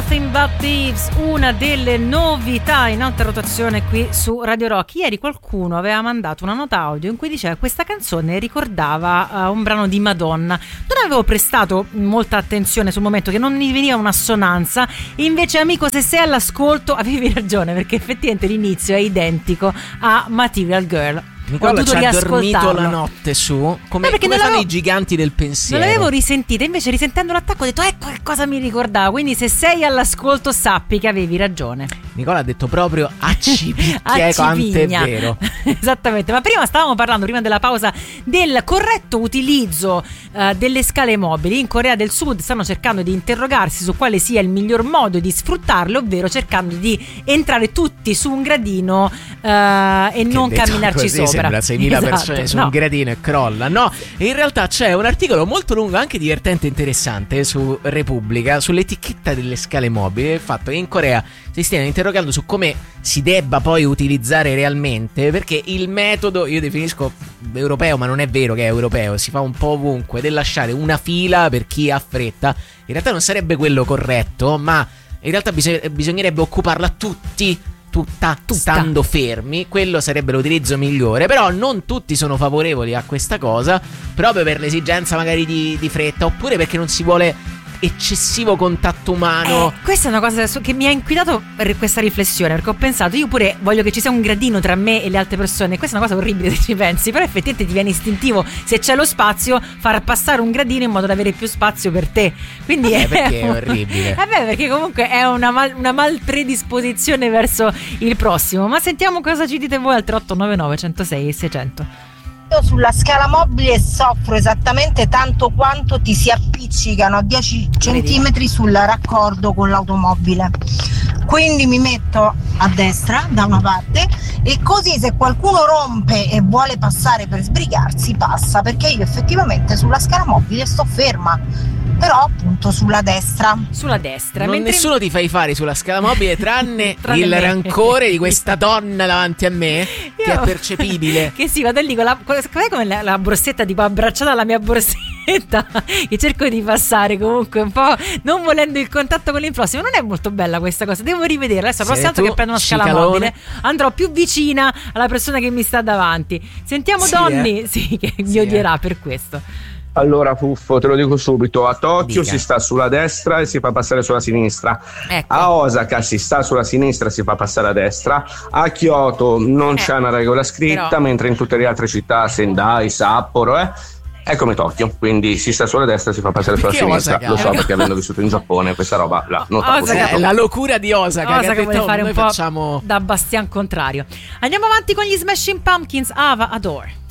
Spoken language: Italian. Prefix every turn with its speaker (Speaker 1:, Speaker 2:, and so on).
Speaker 1: Nothing But Thieves, una delle novità in alta rotazione qui su Radio Rock. Ieri qualcuno aveva mandato una nota audio in cui diceva che questa canzone ricordava un brano di Madonna. Non avevo prestato molta attenzione sul momento, che non mi veniva un'assonanza, e invece, amico, se sei all'ascolto avevi ragione, perché effettivamente l'inizio è identico a Material Girl.
Speaker 2: Nicola ci ha dormito la notte su, come fanno i giganti del pensiero.
Speaker 1: Non l'avevo risentita, invece risentendo l'attacco ho detto qualcosa mi ricordava. Quindi se sei all'ascolto sappi che avevi ragione.
Speaker 2: Nicola ha detto proprio accipicchia, quanto è vero.
Speaker 1: Esattamente. Ma prima stavamo parlando, prima della pausa, del corretto utilizzo delle scale mobili. In Corea del Sud stanno cercando di interrogarsi su quale sia il miglior modo di sfruttarle, ovvero cercando di entrare tutti su un gradino e non camminarci sopra.
Speaker 2: Sembra 6.000 persone su un gradino e crolla. No, in realtà c'è un articolo molto lungo, anche divertente e interessante, su Repubblica, sull'etichetta delle scale mobili. Il fatto che in Corea si stiano interrogando su come si debba poi utilizzare realmente, perché il metodo, io definisco europeo, ma non è vero che è europeo, si fa un po' ovunque, del lasciare una fila per chi ha fretta. In realtà non sarebbe quello corretto, ma in realtà bisognerebbe occuparla tutti stando fermi. Quello sarebbe l'utilizzo migliore. Però non tutti sono favorevoli a questa cosa, proprio per l'esigenza magari di fretta, oppure perché non si vuole eccessivo contatto umano.
Speaker 1: Questa è una cosa che mi ha inquietato per questa riflessione, perché ho pensato, io pure voglio che ci sia un gradino tra me e le altre persone. Questa è una cosa orribile se ci pensi, però effettivamente ti viene istintivo, se c'è lo spazio, far passare un gradino in modo da avere più spazio per te. Quindi
Speaker 2: perché è orribile.
Speaker 1: Perché comunque è una malpredisposizione verso il prossimo. Ma sentiamo cosa ci dite voi al 3899 106 e 600.
Speaker 3: Io sulla scala mobile soffro esattamente tanto quanto ti si appiccicano a 10 centimetri sul raccordo con l'automobile. Quindi mi metto a destra da una parte, e così se qualcuno rompe e vuole passare per sbrigarsi passa, perché io effettivamente sulla scala mobile sto ferma, però appunto sulla destra.
Speaker 2: Nessuno ti fai fare sulla scala mobile tranne il rancore di questa donna davanti a me, che è percepibile.
Speaker 1: Che sì, vado lì con come la borsetta tipo abbracciata alla mia borsetta, che cerco di passare comunque un po' non volendo il contatto con il prossimo. Non è molto bella questa cosa, devo rivederla. Adesso la prossima volta che prendo una scala mobile andrò più vicina alla persona che mi sta davanti. Sentiamo Donny, che mi odierà per questo.
Speaker 4: Allora Fuffo, te lo dico subito, a Tokyo si sta sulla destra e si fa passare sulla sinistra,
Speaker 1: ecco.
Speaker 4: A Osaka si sta sulla sinistra e si fa passare a destra, a Kyoto non c'è una regola scritta, però mentre in tutte le altre città, Sendai, Sapporo, è come Tokyo, quindi si sta sulla destra e si fa passare sulla sinistra. Osaka? Lo so perché avendo vissuto in Giappone questa roba la notavo.
Speaker 2: La locura di Osaka che
Speaker 1: vuole fare un po' da bastian contrario. Andiamo avanti con gli Smashing Pumpkins, Ava Adore.